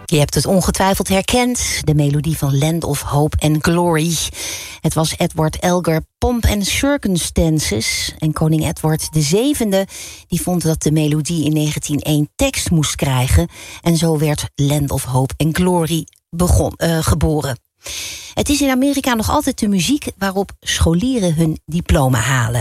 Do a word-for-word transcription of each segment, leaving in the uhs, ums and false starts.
Je hebt het ongetwijfeld herkend, de melodie van Land of Hope and Glory. Het was Edward Elgar, Pomp and Circumstances. En koning Edward de zevende die vond dat de melodie in negentien één tekst moest krijgen. En zo werd Land of Hope and Glory begon, uh, geboren. Het is in Amerika nog altijd de muziek waarop scholieren hun diploma halen.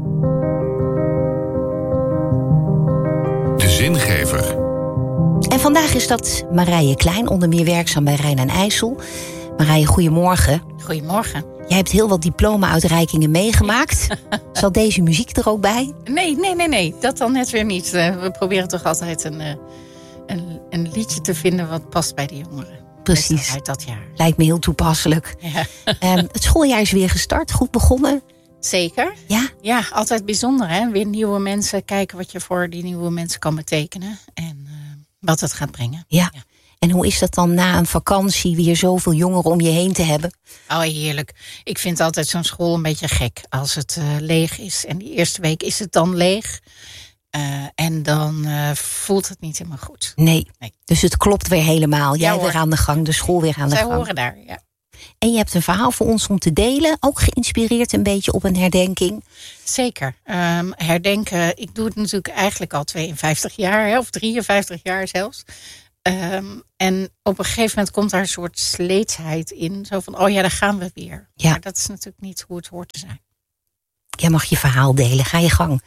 De zingever. En vandaag is dat Marije Klein, onder meer werkzaam bij Rijn en IJssel. Marije, goedemorgen. Goedemorgen. Jij hebt heel wat diploma-uitreikingen meegemaakt. Zal deze muziek er ook bij? Nee, nee, nee, nee. Dat dan net weer niet. We proberen toch altijd een, een, een liedje te vinden wat past bij de jongeren. Precies. Uit dat jaar. Lijkt me heel toepasselijk. Ja. Um, het schooljaar is weer gestart, goed begonnen. Zeker. Ja? Ja, altijd bijzonder, hè? Weer nieuwe mensen, kijken wat je voor die nieuwe mensen kan betekenen. En uh, wat het gaat brengen. Ja. ja. En hoe is dat dan na een vakantie weer zoveel jongeren om je heen te hebben? Oh, heerlijk. Ik vind altijd zo'n school een beetje gek als het uh, leeg is. En die eerste week is het dan leeg. Uh, en dan uh, voelt het niet helemaal goed. Nee. nee. Dus het klopt weer helemaal. Jij ja, weer aan de gang, de school weer aan de Zij gang. Zij horen daar, ja. En je hebt een verhaal voor ons om te delen. Ook geïnspireerd een beetje op een herdenking. Zeker. Um, herdenken, ik doe het natuurlijk eigenlijk al tweeënvijftig jaar. Hè, of drieënvijftig jaar zelfs. Um, en op een gegeven moment komt daar een soort sleetsheid in. Zo van, oh ja, daar gaan we weer. Ja. Maar dat is natuurlijk niet hoe het hoort te zijn. Jij mag je verhaal delen. Ga je gang.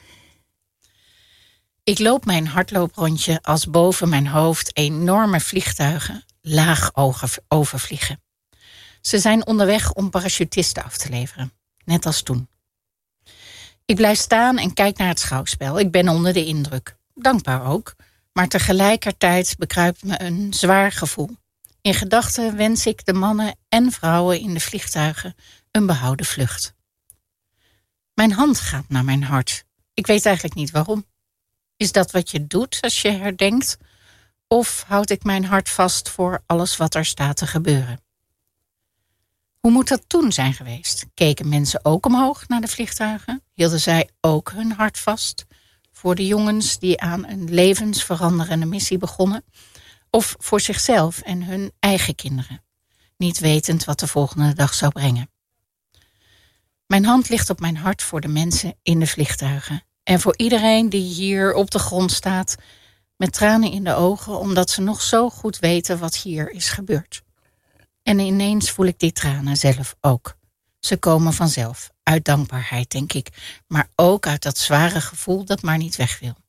Ik loop mijn hardlooprondje als boven mijn hoofd enorme vliegtuigen laag overvliegen. Ze zijn onderweg om parachutisten af te leveren. Net als toen. Ik blijf staan en kijk naar het schouwspel. Ik ben onder de indruk. Dankbaar ook. Maar tegelijkertijd bekruipt me een zwaar gevoel. In gedachten wens ik de mannen en vrouwen in de vliegtuigen een behouden vlucht. Mijn hand gaat naar mijn hart. Ik weet eigenlijk niet waarom. Is dat wat je doet als je herdenkt? Of houd ik mijn hart vast voor alles wat er staat te gebeuren? Hoe moet dat toen zijn geweest? Keken mensen ook omhoog naar de vliegtuigen? Hielden zij ook hun hart vast voor de jongens die aan een levensveranderende missie begonnen? Of voor zichzelf en hun eigen kinderen, niet wetend wat de volgende dag zou brengen? Mijn hand ligt op mijn hart voor de mensen in de vliegtuigen. En voor iedereen die hier op de grond staat met tranen in de ogen, omdat ze nog zo goed weten wat hier is gebeurd. En ineens voel ik die tranen zelf ook. Ze komen vanzelf, uit dankbaarheid denk ik, maar ook uit dat zware gevoel dat maar niet weg wil.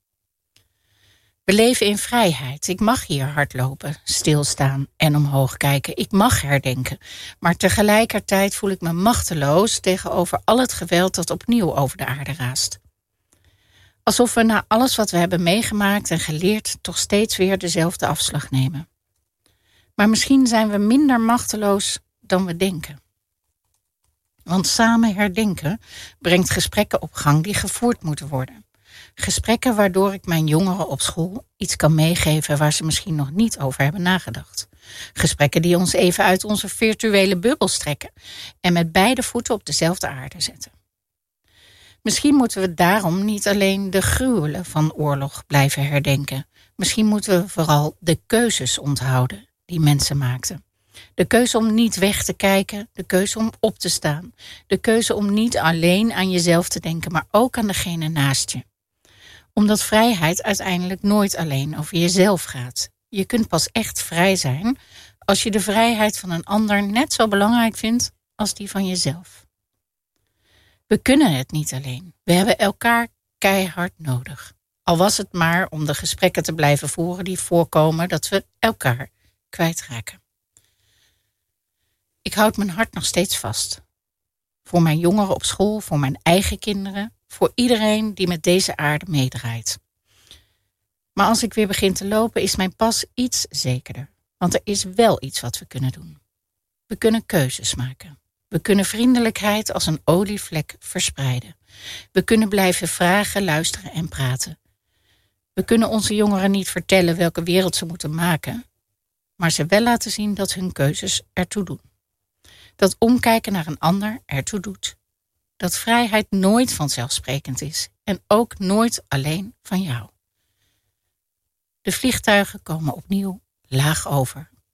We leven in vrijheid. Ik mag hier hardlopen, stilstaan en omhoog kijken. Ik mag herdenken, maar tegelijkertijd voel ik me machteloos tegenover al het geweld dat opnieuw over de aarde raast. Alsof we na alles wat we hebben meegemaakt en geleerd toch steeds weer dezelfde afslag nemen. Maar misschien zijn we minder machteloos dan we denken. Want samen herdenken brengt gesprekken op gang die gevoerd moeten worden. Gesprekken waardoor ik mijn jongeren op school iets kan meegeven waar ze misschien nog niet over hebben nagedacht. Gesprekken die ons even uit onze virtuele bubbels trekken en met beide voeten op dezelfde aarde zetten. Misschien moeten we daarom niet alleen de gruwelen van oorlog blijven herdenken. Misschien moeten we vooral de keuzes onthouden die mensen maakten. De keuze om niet weg te kijken, de keuze om op te staan. De keuze om niet alleen aan jezelf te denken, maar ook aan degene naast je. Omdat vrijheid uiteindelijk nooit alleen over jezelf gaat. Je kunt pas echt vrij zijn als je de vrijheid van een ander net zo belangrijk vindt als die van jezelf. We kunnen het niet alleen. We hebben elkaar keihard nodig. Al was het maar om de gesprekken te blijven voeren die voorkomen dat we elkaar kwijtraken. Ik houd mijn hart nog steeds vast. Voor mijn jongeren op school, voor mijn eigen kinderen, voor iedereen die met deze aarde meedraait. Maar als ik weer begin te lopen is mijn pas iets zekerder. Want er is wel iets wat we kunnen doen. We kunnen keuzes maken. We kunnen vriendelijkheid als een olievlek verspreiden. We kunnen blijven vragen, luisteren en praten. We kunnen onze jongeren niet vertellen welke wereld ze moeten maken, maar ze wel laten zien dat hun keuzes ertoe doen. Dat omkijken naar een ander ertoe doet. Dat vrijheid nooit vanzelfsprekend is en ook nooit alleen van jou. De vliegtuigen komen opnieuw laag over.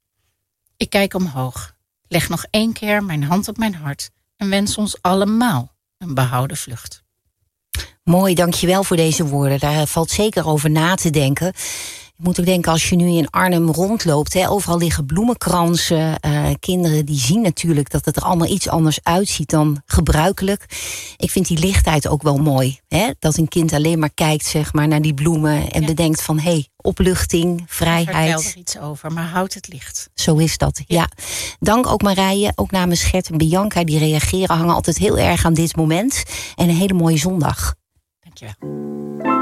Ik kijk omhoog, leg nog één keer mijn hand op mijn hart en wens ons allemaal een behouden vlucht. Mooi, dankjewel voor deze woorden. Daar valt zeker over na te denken. Ik moet ook denken, als je nu in Arnhem rondloopt, hè, overal liggen bloemenkransen. Uh, kinderen die zien natuurlijk dat het er allemaal iets anders uitziet dan gebruikelijk. Ik vind die lichtheid ook wel mooi. Hè? Dat een kind alleen maar kijkt, zeg maar, naar die bloemen en ja. bedenkt van, hé, hey, opluchting, vrijheid. Vertel er iets over, maar houd het licht. Zo is dat, ja. ja. Dank ook Marije, ook namens Gert en Bianca, die reageren, hangen altijd heel erg aan dit moment. En een hele mooie zondag. Dankjewel.